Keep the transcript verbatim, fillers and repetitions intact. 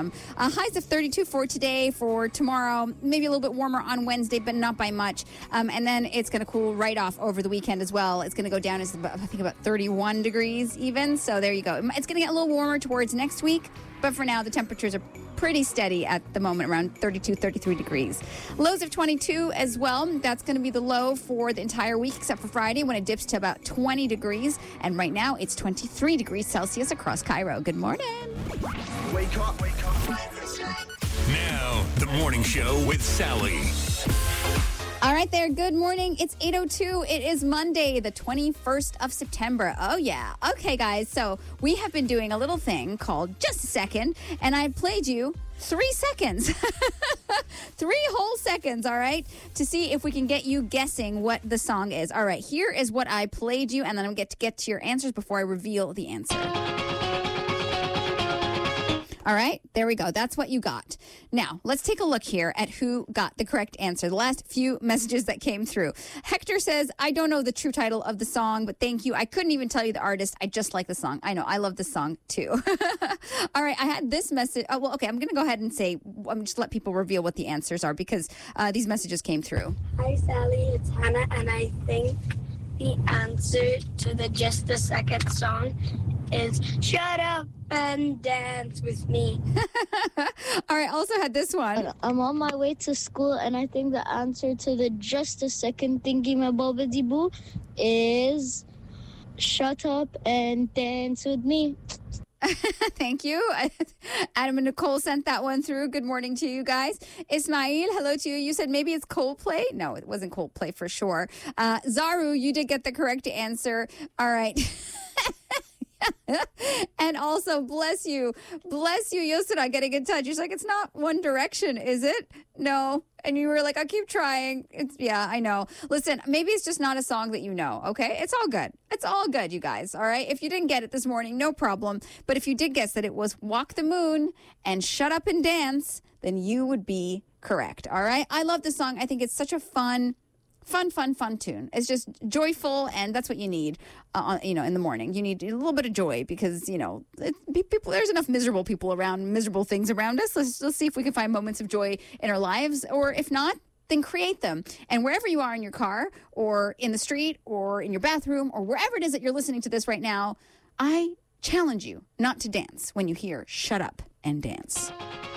a.m. Uh, highs of thirty-two for today, for tomorrow, maybe a little bit warmer on Wednesday, but not by much. Um, and then it's going to cool right off over the weekend as well. It's going to go down as about, I think about thirty-one degrees even. So there you go. It's going to get a little warmer towards next week. But for now, the temperatures are pretty steady at the moment, around thirty-two, thirty-three degrees. Lows of twenty-two as well. That's going to be the low for the entire week, except for Friday when it dips to about twenty degrees. And right now, it's twenty-three degrees Celsius across Cairo. Good morning. Wake up, wake up. Now, the morning show with Sally. All right there. Good morning. It's eight oh two. It is Monday, the twenty-first of September. Oh, yeah. Okay, guys. So we have been doing a little thing called Just a Second, and I played you three seconds. Three whole seconds, all right, to see if we can get you guessing what the song is. All right, here is what I played you, and then I'll get to get to your answers before I reveal the answer. All right, there we go. That's what you got. Now, let's take a look here at who got the correct answer. The last few messages that came through. Hector says, I don't know the true title of the song, but thank you. I couldn't even tell you the artist. I just like the song. I know. I love this song, too. All right, I had this message. Oh, well, okay, I'm going to go ahead and say, I'm just let people reveal what the answers are because uh, these messages came through. Hi, Sally. It's Hannah, and I think the answer to the Just a Second song is Shut Up and Dance with Me. All right, also had this one. I'm on my way to school, and I think the answer to the Just a Second Thingy My Bobbity Boo is Shut Up and Dance with Me. Thank you. Adam and Nicole sent that one through. Good morning to you guys. Ismail, hello to you. You said maybe it's Coldplay. No, it wasn't Coldplay for sure. Uh, Zaru, you did get the correct answer. All right. And also, bless you, bless you, Yosuna, getting in touch. You're like, it's not One Direction, is it? No. And you were like, I'll keep trying. It's, yeah, I know. Listen, maybe it's just not a song that you know, okay? It's all good. It's all good, you guys, all right? If you didn't get it this morning, no problem. But if you did guess that it was Walk the Moon and Shut Up and Dance, then you would be correct, all right? I love this song. I think it's such a fun Fun, fun, fun tune. It's just joyful, and that's what you need, uh, you know, in the morning. You need a little bit of joy because, you know, it, people. There's enough miserable people around, miserable things around us. Let's, let's see if we can find moments of joy in our lives, or if not, then create them. And wherever you are in your car or in the street or in your bathroom or wherever it is that you're listening to this right now, I challenge you not to dance when you hear Shut Up and Dance.